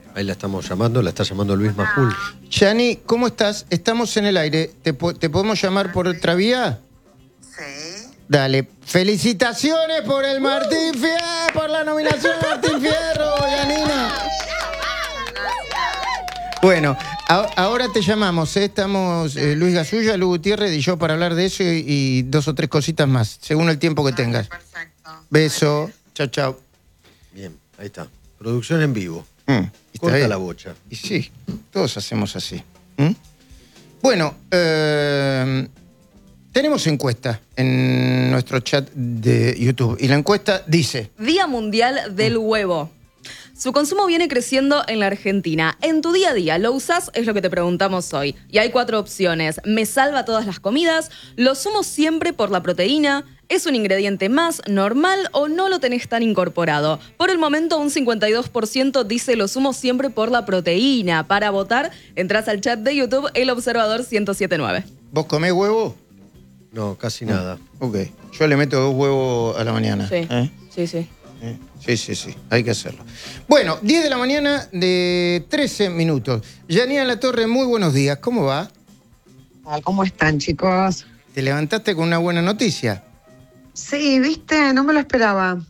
Ahí la estamos llamando, la está llamando Luis Majul. Yani, ¿cómo estás? Estamos en el aire. ¿Te podemos llamar por otra vía? Sí. Dale. ¡Felicitaciones por el Martín Fierro! ¡Por la nominación de Martín Fierro, Yanina! Bueno, ahora te llamamos. Estamos Luis Gasulla, Lu Gutiérrez y yo para hablar de eso y dos o tres cositas más, según el tiempo que tengas. Perfecto. Beso. Chao, chao. Bien, ahí está. Producción en vivo. ¿Está Corta bien? la bocha. Y sí, todos hacemos así. Bueno, tenemos encuesta en nuestro chat de YouTube. Y la encuesta dice... Día Mundial del Huevo. Su consumo viene creciendo en la Argentina. En tu día a día, ¿lo usás? Es lo que te preguntamos hoy. Y hay 4 opciones. Me salva todas las comidas, lo sumo siempre por la proteína, es un ingrediente más, normal o no lo tenés tan incorporado. Por el momento, un 52% dice lo sumo siempre por la proteína. Para votar, entras al chat de YouTube El Observador 1079. ¿Vos comés huevo? No, casi nada. Ok. Yo le meto 2 huevos a la mañana. Sí, sí. Sí, hay que hacerlo. Bueno, 10 de la mañana de 13 minutos. Yanina Latorre, muy buenos días. ¿Cómo va? ¿Cómo están, chicos? ¿Te levantaste con una buena noticia? Sí, ¿viste? No me lo esperaba.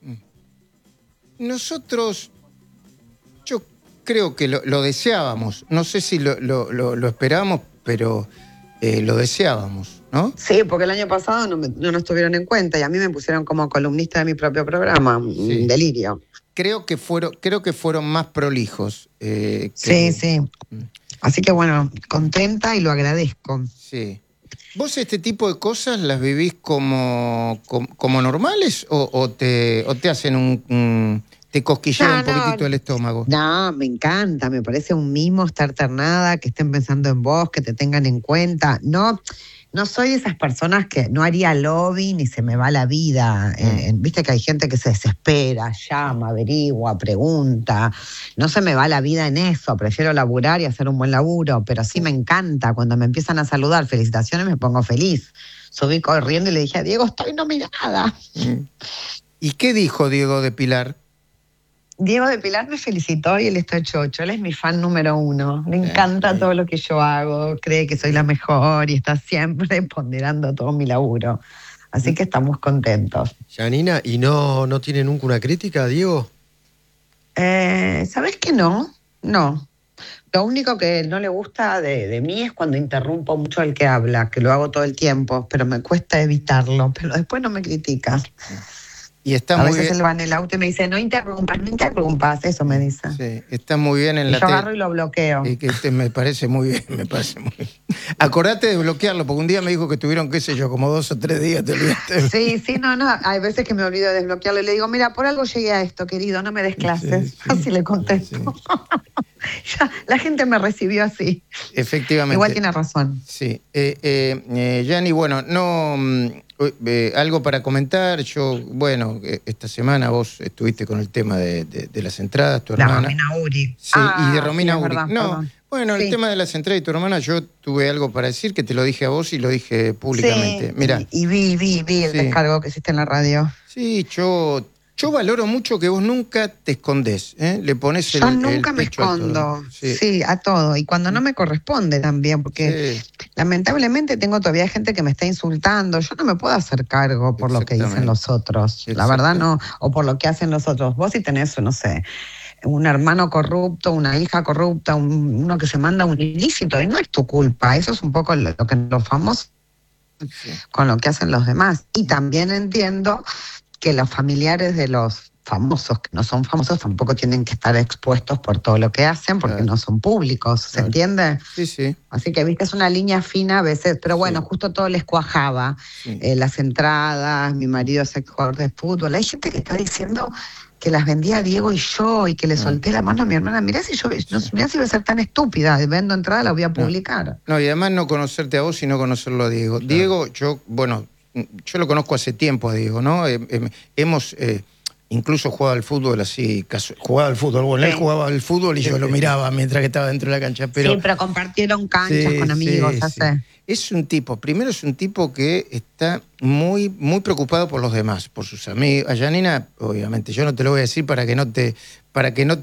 Nosotros, yo creo que lo deseábamos. No sé si lo esperábamos, pero lo deseábamos, ¿no? Sí, porque el año pasado no nos tuvieron en cuenta y a mí me pusieron como columnista de mi propio programa. Sí. Un delirio. Creo que fueron más prolijos. Sí. Así que bueno, contenta y lo agradezco. Sí. ¿Vos este tipo de cosas las vivís como normales o te hacen te cosquillean un poquitito el estómago? No, me encanta, me parece un mimo estar ternada, que estén pensando en vos, que te tengan en cuenta. No soy de esas personas que no haría lobby ni se me va la vida. Viste que hay gente que se desespera, llama, averigua, pregunta. No se me va la vida en eso. Prefiero laburar y hacer un buen laburo. Pero sí me encanta. Cuando me empiezan a saludar, felicitaciones, me pongo feliz. Subí corriendo y le dije a Diego, estoy nominada. ¿Y qué dijo Diego de Pilar? Diego de Pilar me felicitó y él está chocho. Él es mi fan número 1. Le encanta todo lo que yo hago. Cree que soy la mejor y está siempre ponderando todo mi laburo. Así que estamos contentos. Yanina, ¿y no tiene nunca una crítica, Diego? ¿Sabes qué no? No. Lo único que no le gusta de mí es cuando interrumpo mucho al que habla, que lo hago todo el tiempo, pero me cuesta evitarlo. Pero después no me critica. Y está a muy veces bien. él va en el auto y me dice, no interrumpas, eso me dice. Sí, está muy bien en y la yo agarro y lo bloqueo. Y que me parece muy bien, Acordate de bloquearlo, porque un día me dijo que tuvieron, qué sé yo, como 2 o 3 días, te olvidaste. Sí, no, hay veces que me olvido de desbloquearlo y le digo, mira, por algo llegué a esto, querido, no me des clases. Sí. Así le contesto. Sí. Ya, la gente me recibió así. Efectivamente. Igual tiene razón. Sí. Yani, bueno, algo para comentar. Yo, bueno, esta semana vos estuviste con el tema de las entradas, tu hermana. De Romina Uri. Sí, y de Romina sí, es Uri. verdad, No, perdón. bueno, el tema de las entradas y tu hermana, yo tuve algo para decir que te lo dije a vos y lo dije públicamente. Sí, Mira. y vi el descargo que hiciste en la radio. Sí, yo valoro mucho que vos nunca te escondés, ¿eh? Le pones Yo nunca me escondo, sí, a todo. Y cuando no me corresponde también, porque lamentablemente tengo todavía gente que me está insultando. Yo no me puedo hacer cargo por lo que dicen los otros. La verdad no, o por lo que hacen los otros. Vos si tenés, no sé, un hermano corrupto, una hija corrupta, uno que se manda un ilícito, y no es tu culpa. Eso es un poco lo que los famosos con lo que hacen los demás. Y también entiendo que los familiares de los famosos, que no son famosos, tampoco tienen que estar expuestos por todo lo que hacen, porque no son públicos, ¿se entiende? Sí. Así que, viste, es una línea fina a veces, pero bueno, justo todo les cuajaba. Las entradas, mi marido es exjugador de fútbol. Hay gente que está diciendo que las vendía Diego y yo, y que le solté la mano a mi hermana. Mirá si voy a ser tan estúpida, vendo entradas, las voy a publicar. No, y además no conocerte a vos, sino conocerlo a Diego. Claro. Diego, yo lo conozco hace tiempo a Diego, ¿no? Hemos incluso jugado al fútbol así, jugaba al fútbol. Bueno, él jugaba al fútbol y yo lo miraba mientras que estaba dentro de la cancha. Pero, pero compartieron canchas con amigos, ya sé. Es un tipo que está muy, muy preocupado por los demás, por sus amigos. A Yanina, obviamente, yo no te lo voy a decir para que no te